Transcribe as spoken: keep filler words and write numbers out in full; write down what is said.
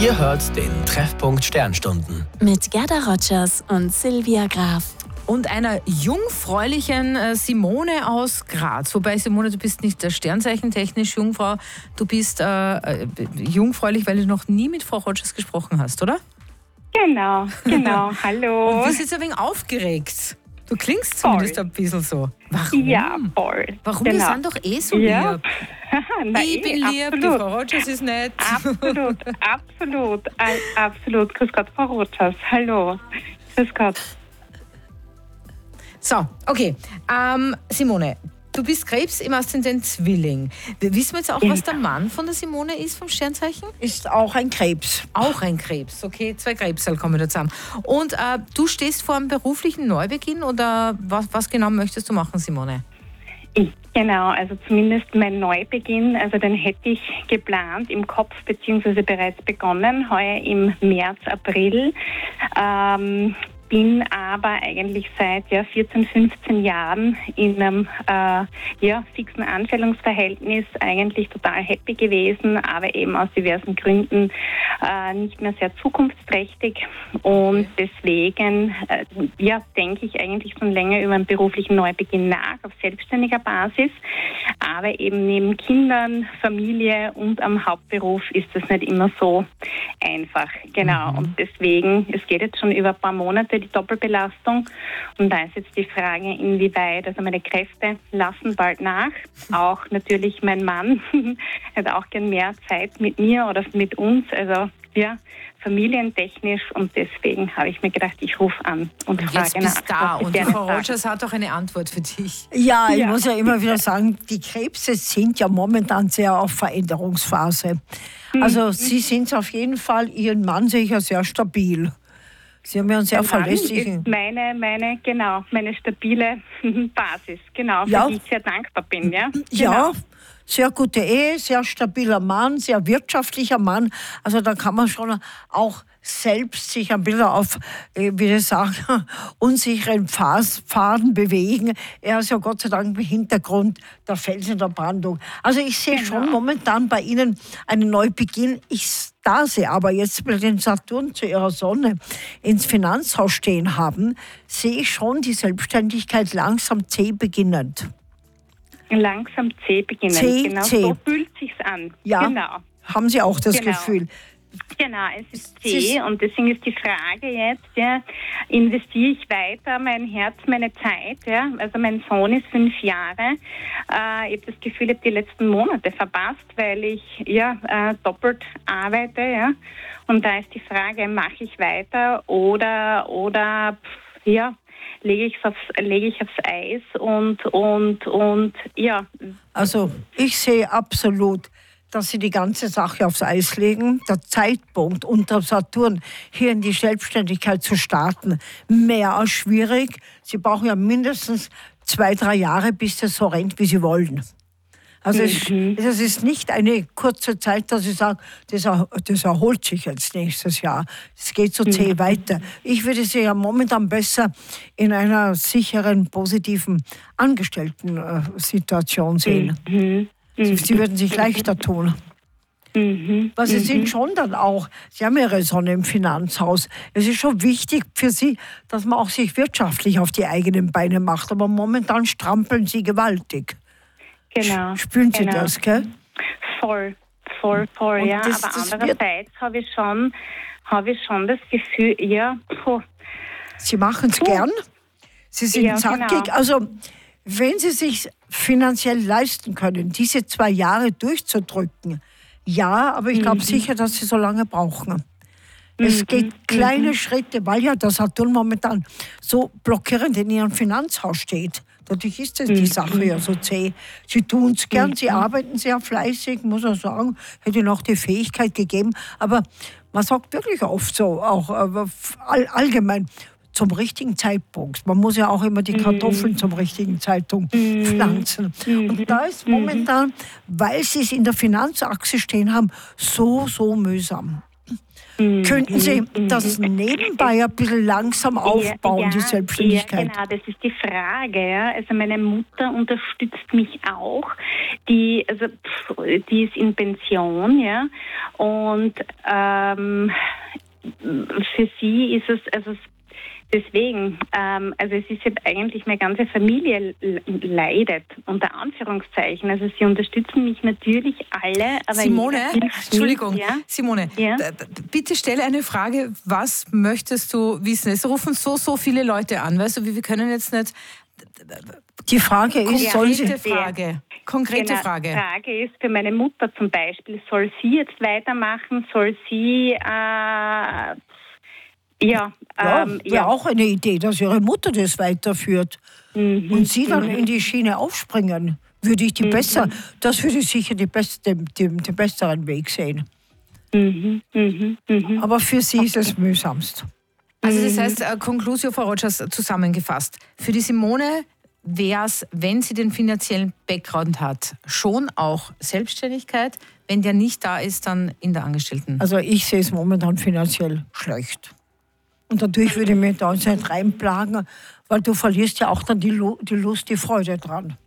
Ihr hört den Treffpunkt Sternstunden. Mit Gerda Rogers und Silvia Graf. Und einer jungfräulichen äh, Simone aus Graz. Wobei, Simone, du bist nicht der Sternzeichen-technisch Jungfrau. Du bist äh, äh, jungfräulich, weil du noch nie mit Frau Rogers gesprochen hast, oder? Genau, genau. Hallo. Und du bist jetzt ein wenig aufgeregt. Du klingst zumindest Voll. ein bisschen so. Warum? Ja, voll. Warum? Genau. Wir sind doch eh so Ja. lieb. Nein, Ich bin lieb, absolut. die Frau Rogers ist nett. Absolut, absolut, all- absolut. Grüß Gott, Frau Rogers. Hallo. Grüß Gott. So, okay. Ähm, Simone, du bist Krebs im Aszendent Zwilling. Wir wissen jetzt auch, was der Mann von der Simone ist, vom Sternzeichen? Ist auch ein Krebs. Auch ein Krebs, okay. Zwei Krebsal kommen da zusammen. Und äh, du stehst vor einem beruflichen Neubeginn oder was, was genau möchtest du machen, Simone? Ich, genau, also zumindest mein Neubeginn, also den hätte ich geplant im Kopf beziehungsweise bereits begonnen, heuer im März, April. Ähm, bin aber eigentlich seit ja, vierzehn, fünfzehn Jahren in einem äh, ja, fixen Anstellungsverhältnis eigentlich total happy gewesen, aber eben aus diversen Gründen äh, nicht mehr sehr zukunftsträchtig. Und deswegen äh, ja, denke ich eigentlich schon länger über einen beruflichen Neubeginn nach, auf selbstständiger Basis. Aber eben neben Kindern, Familie und am Hauptberuf ist das nicht immer so einfach. Genau. Mhm. Und deswegen, es geht jetzt schon über ein paar Monate, die Doppelbelastung. Und da ist jetzt die Frage, inwieweit, also meine Kräfte lassen bald nach. Auch natürlich mein Mann hat auch gern mehr Zeit mit mir oder mit uns. Also ja, familientechnisch. Und deswegen habe ich mir gedacht, ich rufe an und, Und frage jetzt bist nach. da und die Frau Rogers hat auch eine Antwort für dich. Ja, ich Ja. muss ja immer wieder sagen, die Krebse sind ja momentan sehr auf Veränderungsphase. Also Sie sind auf jeden Fall, Ihren Mann sehe ich ja sehr stabil. Sie haben ja einen sehr Mein Mann verlässlichen... ist meine, meine, genau, meine stabile Basis, genau, für Ja. die ich sehr dankbar bin. Ja, Ja, Genau. sehr gute Ehe, sehr stabiler Mann, sehr wirtschaftlicher Mann. Also da kann man schon auch selbst sich ein bisschen auf, äh, wie ich sagen, unsicheren Pfas- Pfaden bewegen. Er ist ja Gott sei Dank im Hintergrund der Felsen der Brandung. Also ich sehe Genau. schon momentan bei Ihnen einen Neubeginn. Ich da Sie aber jetzt mit den Saturn zu Ihrer Sonne ins Finanzhaus stehen haben, sehe ich schon die Selbstständigkeit langsam zäh beginnend. Langsam zäh beginnen. Zäh, genau zäh. so fühlt sich's an. Ja. Genau. Haben Sie auch das Genau. Gefühl? Genau, es ist Sie zäh ist- und deswegen ist die Frage jetzt, ja, investiere ich weiter mein Herz, meine Zeit, ja, also mein Sohn ist fünf Jahre, äh, ich habe das Gefühl, ich habe die letzten Monate verpasst, weil ich ja äh, doppelt arbeite, ja, und da ist die Frage, mache ich weiter oder, oder, pff, ja, lege ich aufs, lege ich aufs Eis und, und, und, ja. Also ich sehe absolut, dass Sie die ganze Sache aufs Eis legen. Der Zeitpunkt unter Saturn hier in die Selbstständigkeit zu starten, mehr als schwierig. Sie brauchen ja mindestens zwei, drei Jahre, bis das so rennt, wie Sie wollen. Also Mhm. es, es ist nicht eine kurze Zeit, dass ich sage, das, er, das erholt sich jetzt nächstes Jahr. Es geht so zäh weiter. Ich würde Sie ja momentan besser in einer sicheren, positiven Angestellten-Situation sehen. Mhm. Sie, Sie würden sich leichter tun. Mhm. Weil Sie sind schon dann auch, Sie haben Ihre Sonne im Finanzhaus. Es ist schon wichtig für Sie, dass man auch sich wirtschaftlich auf die eigenen Beine macht. Aber momentan strampeln Sie gewaltig. Genau. Spüren Sie genau. das, gell? Voll, voll, voll, Und ja. das- Aber das andererseits habe ich schon, habe ich schon das Gefühl, ja, puh, Sie machen es gern. Sie sind Ja, zackig. genau. Also, wenn Sie sich finanziell leisten können, diese zwei Jahre durchzudrücken, ja, aber ich glaube Mhm. sicher, dass Sie so lange brauchen. Es geht kleine Schritte, weil ja der Saturn momentan so blockierend in Ihrem Finanzhaus steht. Dadurch ist es die Sache ja so zäh. Sie tun es gern, Sie arbeiten sehr fleißig, muss ich sagen, hätte Ihnen auch die Fähigkeit gegeben. Aber man sagt wirklich oft so, auch äh, all, allgemein, zum richtigen Zeitpunkt. Man muss ja auch immer die Kartoffeln zum richtigen Zeitpunkt pflanzen. Und da ist momentan, weil Sie es in der Finanzachse stehen haben, so, so mühsam. Mhm. Könnten Sie Mhm. das nebenbei ein bisschen langsam aufbauen, ja, die Selbstständigkeit? Ja, genau, das ist die Frage. Ja. Also meine Mutter unterstützt mich auch. Die, also, pff, die ist in Pension, ja, und ähm, für sie ist es, also deswegen, ähm, also es ist ja eigentlich, meine ganze Familie leidet, unter Anführungszeichen. Also sie unterstützen mich natürlich alle. Aber Simone, Entschuldigung, ja? Simone, Ja? d- d- bitte stelle eine Frage, was möchtest du wissen? Es rufen so, so viele Leute an, weißt du, wir wir können jetzt nicht... Die Frage ist, soll sie... Konkrete Frage, konkrete Genau, Frage. Die Frage ist für meine Mutter zum Beispiel, soll sie jetzt weitermachen, soll sie, äh, ja, Ja, ähm, wäre auch eine Idee, dass Ihre Mutter das weiterführt Mhm. und Sie dann in die Schiene aufspringen. Würde ich die besser, das würde ich sicher die beste, den, den besseren Weg sehen. Mhm. Mhm. Mhm. Aber für Sie ist es mühsamst. Also das heißt, äh, Conclusio, Frau Rogers, zusammengefasst. Für die Simone wäre es, wenn sie den finanziellen Background hat, schon auch Selbstständigkeit. Wenn der nicht da ist, dann in der Angestellten. Also ich sehe es momentan finanziell schlecht. Und dadurch würde ich mich da nicht reinplagen, weil du verlierst ja auch dann die, Lu- die Lust, die Freude dran.